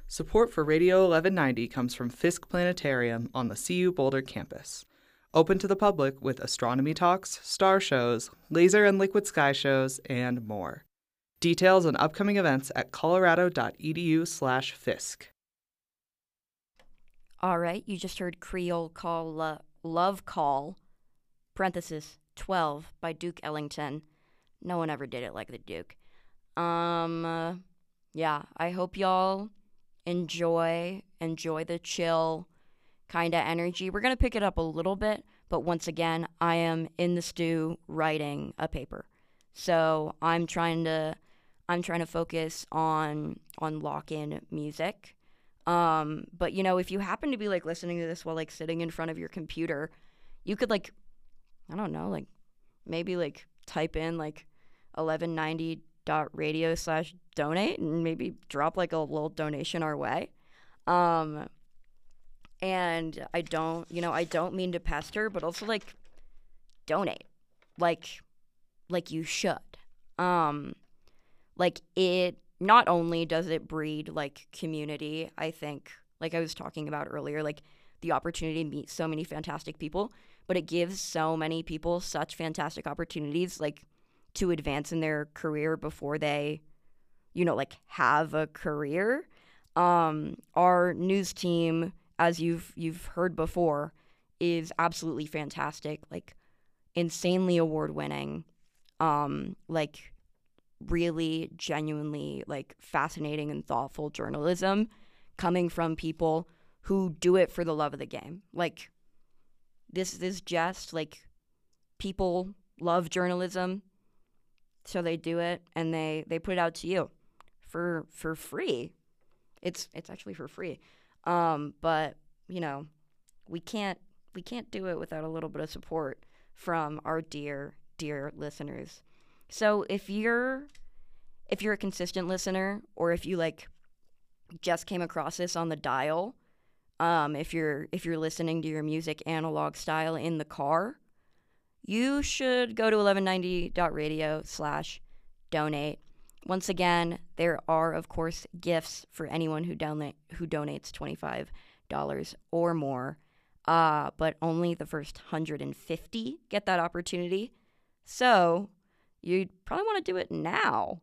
Support for Radio 1190 comes from Fisk Planetarium on the CU Boulder campus. Open to the public with astronomy talks, star shows, laser and liquid sky shows, and more. Details on upcoming events at colorado.edu/Fisk. All right, you just heard Creole Call Love Call, parenthesis 12 by Duke Ellington. No one ever did it like the Duke. Yeah, I hope y'all enjoy the chill kind of energy. We're going to pick it up a little bit, but once again, I am in the stew writing a paper. So I'm trying to focus on lock-in music. But you know, if you happen to be like listening to this while like sitting in front of your computer, you could like, I don't know, like maybe like type in like 1190.radio/donate and maybe drop like a little donation our way. And I don't mean to pester, but also like donate, like you should. Like it, not only does it breed like community, I think, like I was talking about earlier, like the opportunity to meet so many fantastic people, but it gives so many people such fantastic opportunities, like to advance in their career before they, like have a career. Our news team, as you've heard before, is absolutely fantastic, like insanely award-winning, like really genuinely like fascinating and thoughtful journalism coming from people who do it for the love of the game. Like this is just like people love journalism, so they do it and they put it out to you for free. It's actually for free. But we can't do it without a little bit of support from our dear listeners. So if you're a consistent listener, or if you like just came across this on the dial, if you're listening to your music analog style in the car, you should go to 1190.radio/donate. Once again, there are of course gifts for anyone who donates $25 or more, but only the first 150 get that opportunity. So you'd probably want to do it now.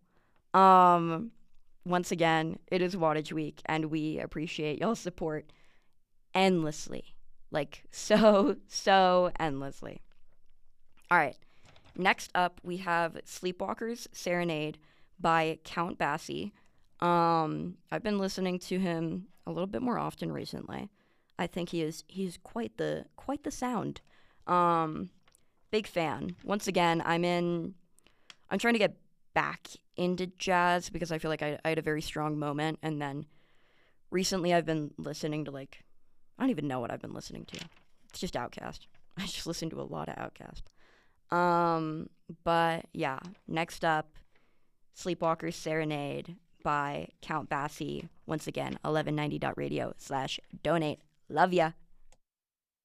Once again, it is Wattage Week, and we appreciate y'all's support endlessly. Like, so endlessly. All right. Next up, we have Sleepwalker's Serenade by Count Basie. I've been listening to him a little bit more often recently. I think he's quite the sound. Big fan. Once again, I'm trying to get back into jazz because I feel like I had a very strong moment, and then recently I've been listening to like, I don't even know what I've been listening to. It's just Outkast. I just listen to a lot of Outkast. But yeah, next up, Sleepwalker's Serenade by Count Basie. Once again, 1190.radio/donate. Love ya.